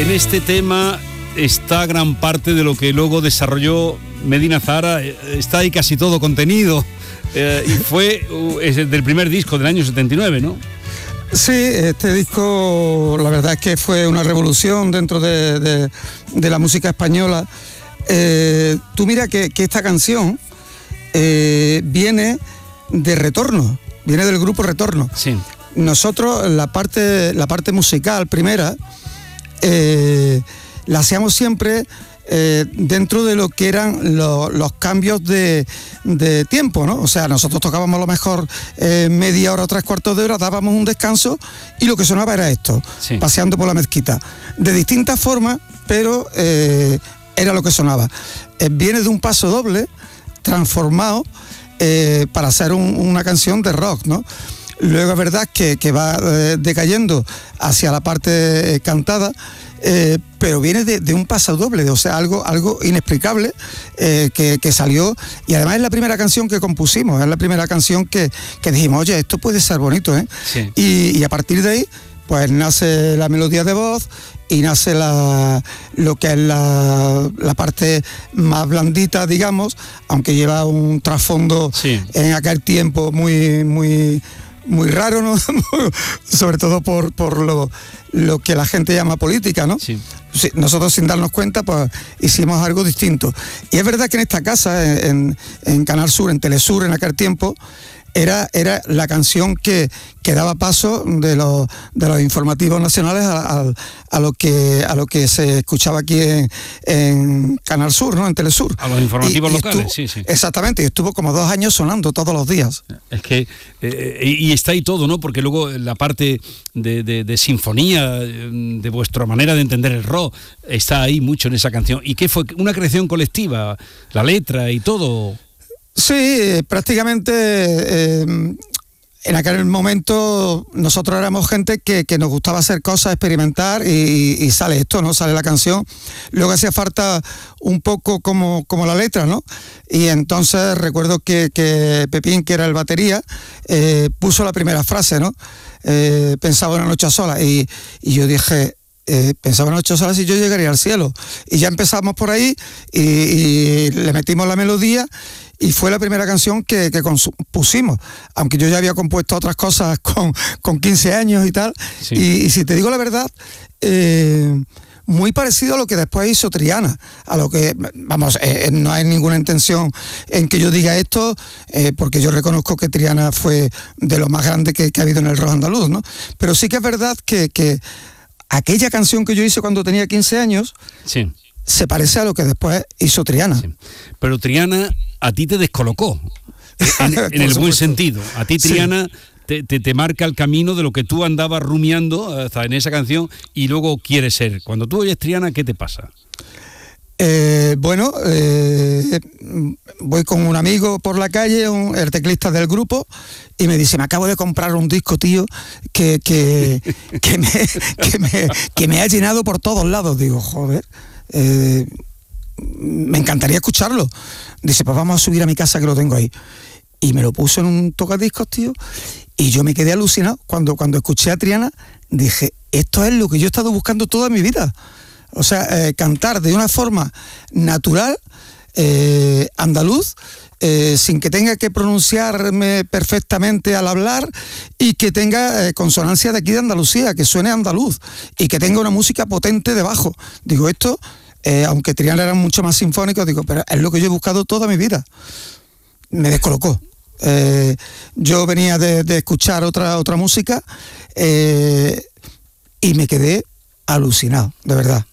En este tema está gran parte de lo que luego desarrolló Medina Zahara, está ahí casi todo contenido, y fue del primer disco del año 79, ¿no? Sí, este disco la verdad es que fue una revolución dentro de la música española. Tú mira que esta canción viene de Retorno, viene del grupo Retorno. Sí. Nosotros la parte musical primera la hacíamos siempre dentro de lo que eran los cambios de tiempo, ¿no? O sea, nosotros tocábamos a lo mejor media hora o 3/4 de hora, dábamos un descanso y lo que sonaba era esto, sí, paseando por la mezquita. De distintas formas, pero era lo que sonaba. Viene de un paso doble transformado para hacer una canción de rock, ¿no? Luego es verdad que va decayendo hacia la parte cantada, pero viene de un paso doble, o sea, algo inexplicable que salió, y además es la primera canción que compusimos, es la primera canción que dijimos, oye, esto puede ser bonito, ¿eh? Sí. Y a partir de ahí, pues nace la melodía de voz y nace lo que es la parte más blandita, digamos, aunque lleva un trasfondo, sí, en aquel tiempo muy raro, ¿no? Sobre todo por lo que la gente llama política, ¿no? Sí. Sí, nosotros sin darnos cuenta pues hicimos algo distinto. Y es verdad que en esta casa, en Canal Sur, en Telesur, en aquel tiempo, era la canción que daba paso de los informativos nacionales a lo que se escuchaba aquí en Canal Sur, ¿no? En Telesur. A los informativos locales, sí. Exactamente, y estuvo como 2 años sonando todos los días. Es que, y está ahí todo, ¿no? Porque luego la parte de sinfonía, de vuestra manera de entender el rock, está ahí mucho en esa canción. ¿Y qué fue? ¿Una creación colectiva? ¿La letra y todo? Sí, prácticamente en aquel momento nosotros éramos gente que nos gustaba hacer cosas, experimentar y sale esto, ¿no? Sale la canción. Luego hacía falta un poco como la letra, ¿no? Y entonces recuerdo que Pepín, que era el batería, puso la primera frase, ¿no? Pensaba una noche sola y yo dije... pensaba en 8 horas y yo llegaría al cielo, y ya empezamos por ahí y le metimos la melodía y fue la primera canción que pusimos, aunque yo ya había compuesto otras cosas con 15 años y tal, sí. Y si te digo la verdad, muy parecido a lo que después hizo Triana, a lo que, vamos, no hay ninguna intención en que yo diga esto, porque yo reconozco que Triana fue de lo más grande que ha habido en el rock andaluz, ¿no? Pero sí que es verdad que aquella canción que yo hice cuando tenía 15 años, sí, se parece a lo que después hizo Triana. Sí. Pero Triana a ti te descolocó, en el buen sentido. A ti Triana sí, te marca el camino de lo que tú andabas rumiando hasta en esa canción y luego quieres ser. Cuando tú oyes Triana, ¿qué te pasa? Voy con un amigo por la calle, el teclista del grupo, y me dice, me acabo de comprar un disco, tío, que me ha llenado por todos lados. Digo, joder, me encantaría escucharlo. Dice, pues vamos a subir a mi casa que lo tengo ahí. Y me lo puso en un tocadiscos, tío, y yo me quedé alucinado. Cuando escuché a Triana, dije, esto es lo que yo he estado buscando toda mi vida. O sea, cantar de una forma natural, andaluz, sin que tenga que pronunciarme perfectamente al hablar y que tenga consonancia de aquí de Andalucía, que suene andaluz y que tenga una música potente debajo. Digo, esto, aunque Triana era mucho más sinfónico, digo, pero es lo que yo he buscado toda mi vida. Me descolocó. Yo venía de escuchar otra música y me quedé alucinado, de verdad.